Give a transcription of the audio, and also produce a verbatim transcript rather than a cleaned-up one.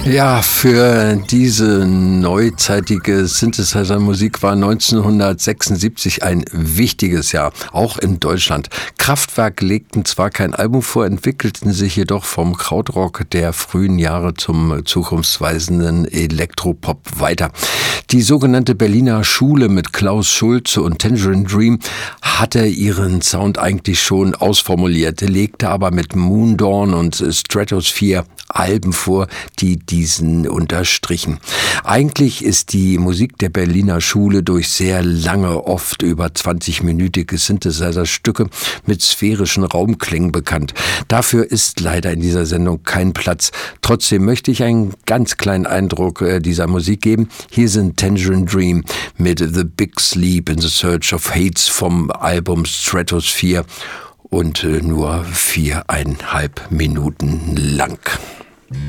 Ja, für diese neuzeitige Synthesizer-Musik war neunzehnhundertsechsundsiebzig ein wichtiges Jahr, auch in Deutschland. Kraftwerk legten zwar kein Album vor, entwickelten sich jedoch vom Krautrock der frühen Jahre zum zukunftsweisenden Elektropop weiter. Die sogenannte Berliner Schule mit Klaus Schulze und Tangerine Dream hatte ihren Sound eigentlich schon ausformuliert, legte aber mit Moondawn und Stratosphere Alben vor, die diesen unterstrichen. Eigentlich ist die Musik der Berliner Schule durch sehr lange, oft über zwanzig-minütige Synthesizer-Stücke mit sphärischen Raumklängen bekannt. Dafür ist leider in dieser Sendung kein Platz. Trotzdem möchte ich einen ganz kleinen Eindruck dieser Musik geben. Hier sind Tangerine Dream mit The Big Sleep in the Search of Hates vom Album Stratosphere und nur viereinhalb Minuten lang.